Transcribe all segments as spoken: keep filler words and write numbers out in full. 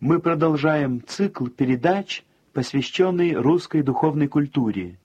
Мы продолжаем цикл передач, посвященный русской духовной культуре.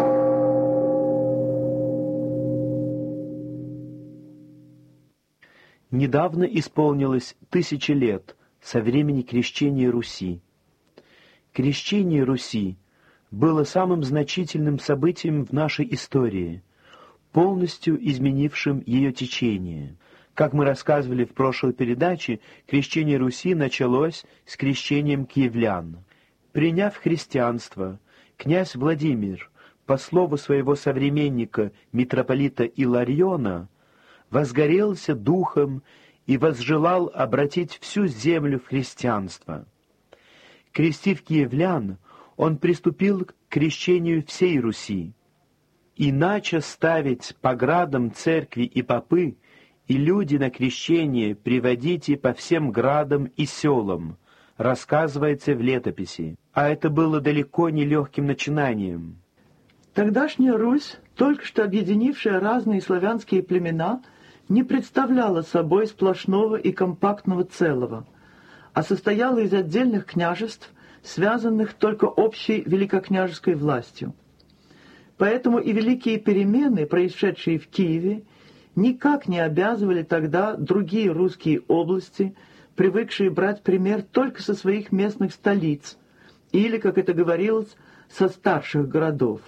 Недавно исполнилось тысячи лет со времени крещения Руси. Крещение Руси было самым значительным событием в нашей истории, полностью изменившим ее течение. Как мы рассказывали в прошлой передаче, крещение Руси началось с крещением киевлян. Приняв христианство, князь Владимир, по слову своего современника митрополита Илариона, возгорелся духом и возжелал обратить всю землю в христианство. Крестив киевлян, он приступил к крещению всей Руси. «Иначе ставить по градам церкви и попы, и люди на крещение приводите по всем градам и селам», рассказывается в летописи. А это было далеко не легким начинанием. Тогдашняя Русь, только что объединившая разные славянские племена, не представляла собой сплошного и компактного целого, а состояла из отдельных княжеств, связанных только общей великокняжеской властью. Поэтому и великие перемены, происшедшие в Киеве, никак не обязывали тогда другие русские области, привыкшие брать пример только со своих местных столиц, или, как это говорилось, со старших городов.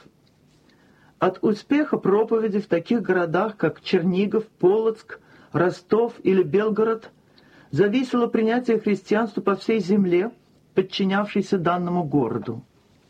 От успеха проповеди в таких городах, как Чернигов, Полоцк, Ростов или Белгород, зависело принятие христианства по всей земле, подчинявшейся данному городу.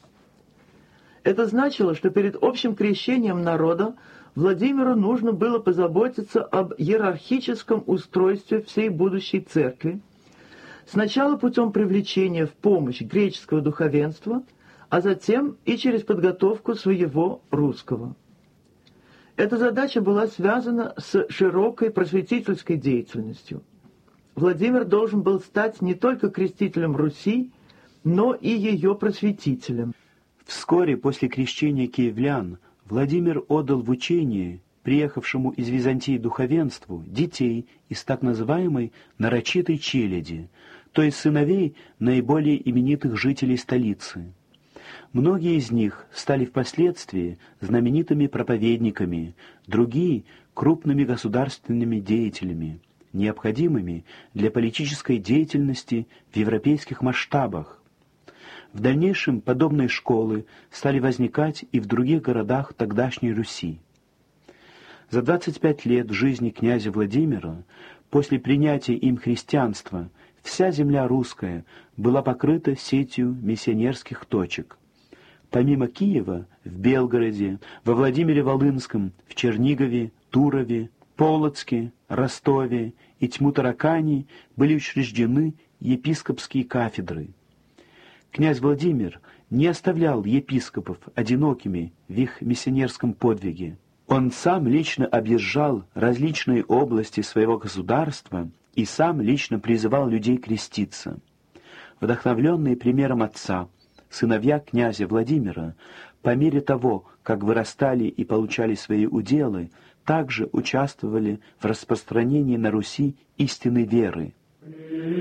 Это значило, что перед общим крещением народа Владимиру нужно было позаботиться об иерархическом устройстве всей будущей церкви, сначала путем привлечения в помощь греческого духовенства, а затем и через подготовку своего русского. Эта задача была связана с широкой просветительской деятельностью. Владимир должен был стать не только крестителем Руси, но и ее просветителем. Вскоре после крещения киевлян Владимир отдал в учение приехавшему из Византии духовенству детей из так называемой нарочитой челяди, то есть сыновей наиболее именитых жителей столицы. Многие из них стали впоследствии знаменитыми проповедниками, другие — крупными государственными деятелями, необходимыми для политической деятельности в европейских масштабах. В дальнейшем подобные школы стали возникать и в других городах тогдашней Руси. За двадцать пять лет жизни князя Владимира, после принятия им христианства, вся земля русская была покрыта сетью миссионерских точек. Помимо Киева, в Белгороде, во Владимире-Волынском, в Чернигове, Турове, Полоцке, Ростове и Тьму-Таракани были учреждены епископские кафедры. Князь Владимир не оставлял епископов одинокими в их миссионерском подвиге. Он сам лично объезжал различные области своего государства и сам лично призывал людей креститься. Вдохновленные примером отца, сыновья князя Владимира, по мере того, как вырастали и получали свои уделы, также участвовали в распространении на Руси истинной веры.